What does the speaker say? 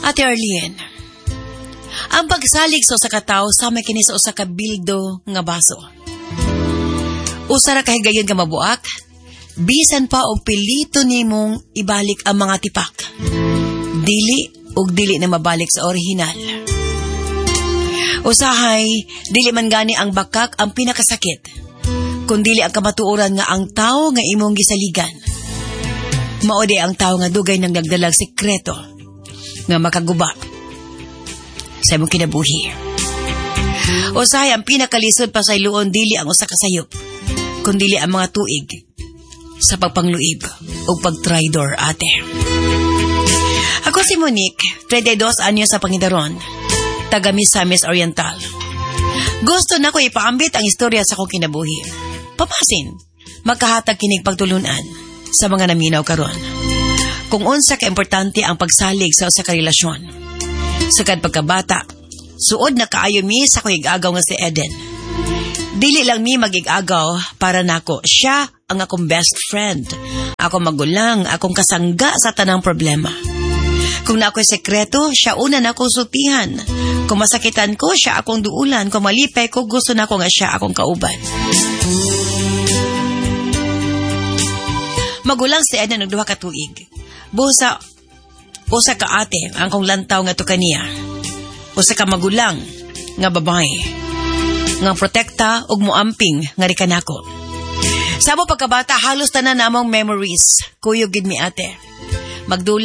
Ate Arlene, ang pagsalig sa usa ka tawo sama kini sa usa ka bildo nga baso. Usa ra kahigayon ka mabuak, bisan pa og pilito nimong ibalik ang mga tipak. Dili na mabalik sa orihinal. Usahay, dili man gani ang bakak ang pinakasakit, kundili ang kamatuoran nga ang tao nga imong gisaligan. Maode ang tao nga dugay nang nagdalag sekreto nga makaguba sa imong kinabuhi. Usahay, ang pinakalisod pa sa iluon dili ang usa ka sayop, kundili ang mga tuig sa pagpangluib o pagtraidor, ate. Ako si Monique, 32 anyo sa Pangidaron, taga Misamis Oriental. Gusto na ko ipaambit ang istorya sa kong kinabuhi. Papasin, magkahatag kinig pagtulunan sa mga naminaw karon. Kung unsa ka importante ang pagsalig sa usa ka relasyon. Sukad pagkabata, suod na kaayo mi sa kong igagaw nga si Eden. Dili lang mi magigagaw para nako. Siya ang akong best friend. Ako magulang, akong kasangga sa tanang problema. Kung na ako'y sekreto, siya una na akong sultihan. Kung masakitan ko, siya akong duulan. Kung malipay ko, gusto na ko nga siya akong kauban. Magulang si Eden ng 2 ka tuig. Busa, usa ka ate ang kong lantaw nga to kaniya. Usa ka magulang nga babae. Nga protekta ug muamping nga rikanako. Sa mo pagkabata, halos tanan namong memories. Kuyog gid mi ate. Magdula